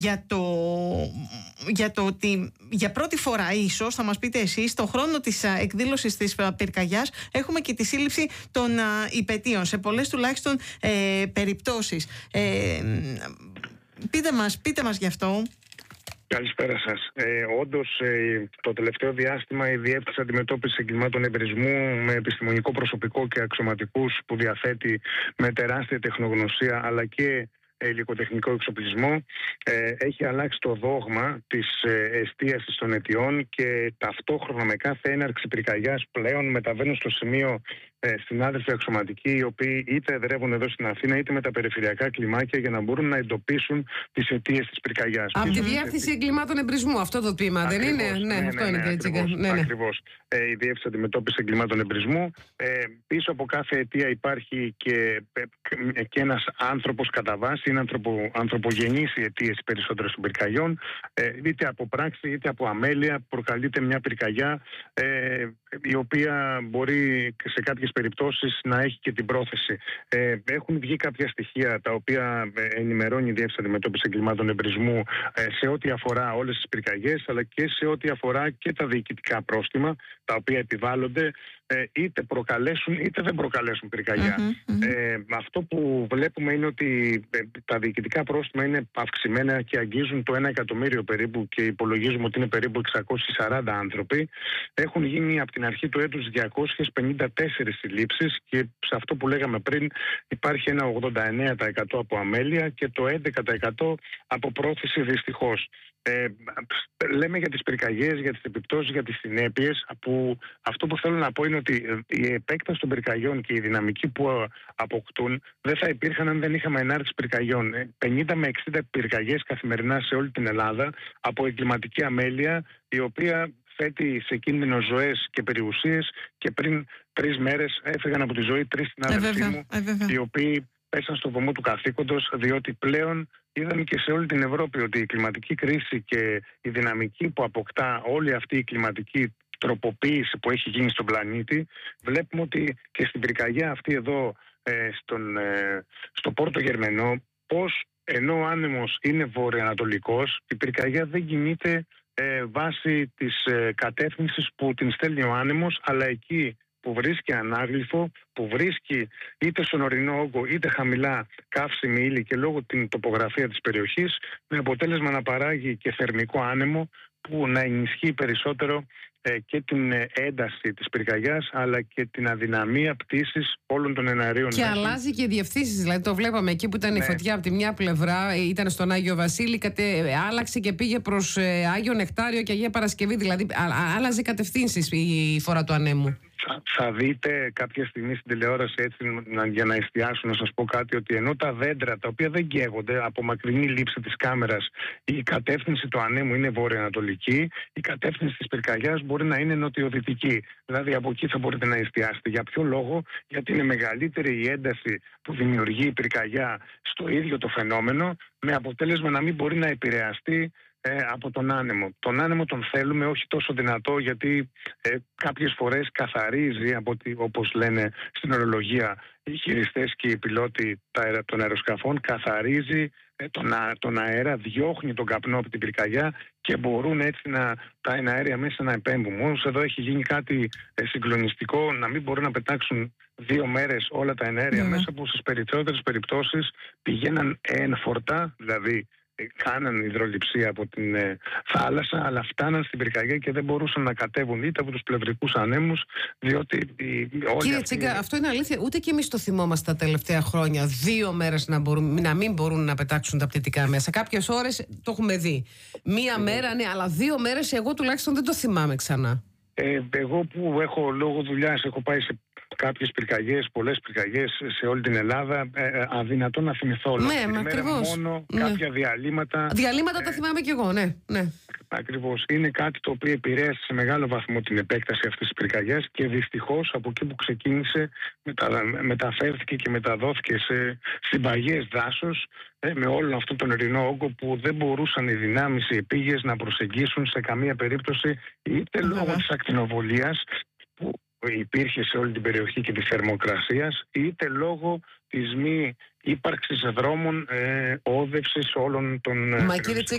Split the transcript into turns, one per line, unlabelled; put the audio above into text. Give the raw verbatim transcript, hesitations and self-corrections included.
για το, για το ότι για πρώτη φορά, ίσως θα μας πείτε εσείς, στον χρόνο της εκδήλωσης της πυρκαγιάς έχουμε και τη σύλληψη των υπαιτίων σε πολλές τουλάχιστον ε, περιπτώσεις. Ε, πείτε μας, πείτε μας γι' αυτό.
Καλησπέρα σας. Ε, όντως, ε, το τελευταίο διάστημα η Διεύθυνση Αντιμετώπισης Εγκλημάτων Εμπρισμού, με επιστημονικό προσωπικό και αξιωματικούς που διαθέτει, με τεράστια τεχνογνωσία αλλά και υλικοτεχνικό εξοπλισμό, ε, έχει αλλάξει το δόγμα της ε, εστίασης των αιτιών και ταυτόχρονα με κάθε έναρξη πυρκαγιάς πλέον μεταβαίνουν στο σημείο ε, συνάδελφοι αξιωματικοί, οι οποίοι είτε εδρεύουν εδώ στην Αθήνα είτε με τα περιφερειακά κλιμάκια για να μπορούν να εντοπίσουν τις αιτίες της πυρκαγιάς.
Από τη Διεύθυνση Εγκλημάτων Εμπρισμού, αυτό το τμήμα, δεν είναι? Ναι, ναι, αυτό ναι, είναι
ναι,
και
ακριβώς,
ναι, ναι.
ακριβώς. Ε, η Διεύθυνση Αντιμετώπισης Εγκλημάτων Εμπρισμού. Ε, πίσω από κάθε αιτία υπάρχει και, και ένας άνθρωπος κατά βάση, είναι ανθρωπο, ανθρωπογενείς οι αιτίες περισσότερες των πυρκαγιών, ε, είτε από πράξη είτε από αμέλεια προκαλείται μια πυρκαγιά, ε, η οποία μπορεί σε κάποιες περιπτώσεις να έχει και την πρόθεση. Ε, έχουν βγει κάποια στοιχεία τα οποία ενημερώνει η Διεύθυνση Αντιμετώπισης Εγκλημάτων Εμπρισμού ε, σε ό,τι αφορά όλες τις πυρκαγιές, αλλά και σε ό,τι αφορά και τα διοικητικά πρόστιμα τα οποία επιβάλλονται, ε, είτε προκαλέσουν είτε δεν προκαλέσουν πυρκαγιά. Mm-hmm, mm-hmm. Ε, αυτό που βλέπουμε είναι ότι ε, τα διοικητικά πρόστιμα είναι αυξημένα και αγγίζουν το ένα εκατομμύριο περίπου και υπολογίζουμε ότι είναι περίπου εξακόσιοι σαράντα άνθρωποι. Έχουν γίνει από την αρχή του έτους διακόσιες πενήντα τέσσερις συλλήψεις και σε αυτό που λέγαμε πριν υπάρχει ένα ογδόντα εννέα τοις εκατό από αμέλεια και το έντεκα τοις εκατό από πρόθεση δυστυχώς. Ε, λέμε για τις πυρκαγιές, για τις επιπτώσεις, για τις συνέπειες, που αυτό που θέλω να πω είναι ότι η επέκταση των πυρκαγιών και η δυναμική που αποκτούν δεν θα υπήρχαν αν δεν είχαμε ενάρξη πυρκαγιών. πενήντα με εξήντα πυρκαγιές καθημερινά σε όλη την Ελλάδα από εγκληματική αμέλεια, η οποία θέτει σε κίνδυνο ζωές και περιουσίες, και πριν τρεις μέρες έφυγαν από τη ζωή τρεις συνάδελφοί μου, οι οποίοι πέσαν στο βωμό του καθήκοντος, διότι πλέον είδαμε και σε όλη την Ευρώπη ότι η κλιματική κρίση και η δυναμική που αποκτά όλη αυτή η κλιματική τροποποίηση που έχει γίνει στον πλανήτη, βλέπουμε ότι και στην πυρκαγιά αυτή εδώ ε, στον, ε, στο Πόρτο Γερμενό, πως ενώ ο άνεμος είναι βορειοανατολικός, η πυρκαγιά δεν κινείται ε, βάσει της ε, κατεύθυνσης που την στέλνει ο άνεμος, αλλά εκεί που βρίσκει ανάγλυφο, που βρίσκει είτε στον ορεινό όγκο είτε χαμηλά καύσιμη ύλη και λόγω την τοπογραφία της περιοχής, με αποτέλεσμα να παράγει και θερμικό άνεμο που να ενισχύει περισσότερο ε, και την ένταση της πυρκαγιάς αλλά και την αδυναμία πτήσης όλων των εναερίων.
Και μέσων. Αλλάζει και οι διευθύνσεις, δηλαδή το βλέπαμε εκεί που ήταν ναι. η φωτιά από τη μια πλευρά, ήταν στον Άγιο Βασίλη, κατε, άλλαξε και πήγε προς ε, Άγιο Νεκτάριο και Αγία Παρασκευή, δηλαδή α, άλλαζε κατευθύνσεις η φορά του ανέμου.
Θα, θα δείτε κάποια στιγμή στην τηλεόραση, έτσι, να, για να εστιάσω, να σας πω κάτι, ότι ενώ τα δέντρα τα οποία δεν καίγονται από μακρινή λήψη της κάμερας, η κατεύθυνση του ανέμου είναι βορειοανατολική, η κατεύθυνση της πυρκαγιάς μπορεί να είναι νοτιοδυτική. Δηλαδή από εκεί θα μπορείτε να εστιάσετε. Για ποιο λόγο? Γιατί είναι μεγαλύτερη η ένταση που δημιουργεί η πυρκαγιά στο ίδιο το φαινόμενο, με αποτέλεσμα να μην μπορεί να επηρεαστεί Ε, από τον άνεμο. Τον άνεμο τον θέλουμε όχι τόσο δυνατό, γιατί ε, κάποιες φορές καθαρίζει, από τη, όπως λένε στην ορολογία οι χειριστές και οι πιλότοι των αεροσκαφών, καθαρίζει ε, τον, α, τον αέρα, διώχνει τον καπνό από την πυρκαγιά και μπορούν έτσι να, τα αέρια μέσα να επέμβουν. Μόνος εδώ έχει γίνει κάτι ε, συγκλονιστικό, να μην μπορούν να πετάξουν δύο μέρες όλα τα αέρια mm. μέσα, που στις περισσότερες περιπτώσεις πηγαίναν ένφορτα, δηλαδή κάναν υδρολειψία από την ε, θάλασσα, αλλά φτάναν στην πυρκαγιά και δεν μπορούσαν να κατέβουν είτε από τους πλευρικούς ανέμους, διότι οι, όλοι
Κύριε
αυτοί...
Τσίγκα, αυτό είναι αλήθεια. Ούτε και εμείς το θυμόμαστε τα τελευταία χρόνια. Δύο μέρες να, μπορούν, να μην μπορούν να πετάξουν τα πτυτικά μέσα. Κάποιες ώρες το έχουμε δει. Μία mm. μέρα, ναι, αλλά δύο μέρες εγώ τουλάχιστον δεν το θυμάμαι ξανά.
Ε, εγώ που έχω λόγω δουλειάς, έχω πάει σε κάποιες πυρκαγιές, πολλές πυρκαγιές σε όλη την Ελλάδα, ε, αδυνατό να θυμηθώ όλα.
Ναι, ακριβώς.
Μόνο
ναι.
κάποια διαλύματα.
Διαλύματα ε, τα θυμάμαι κι εγώ, ναι. ναι.
Ακριβώς. Είναι κάτι το οποίο επηρέασε σε μεγάλο βαθμό την επέκταση αυτής της πυρκαγιάς και δυστυχώς από εκεί που ξεκίνησε μετα, μεταφέρθηκε και μεταδόθηκε σε συμπαγές δάσος, ε, με όλο αυτόν τον ειρηνό όγκο που δεν μπορούσαν οι δυνάμεις, οι επίγειες να προσεγγίσουν σε καμία περίπτωση, είτε mm-hmm. λόγω της ακτινοβολίας που υπήρχε σε όλη την περιοχή και της θερμοκρασίας, είτε λόγω της μη ύπαρξης δρόμων ε, όδευσης όλων των...
Μα κύριε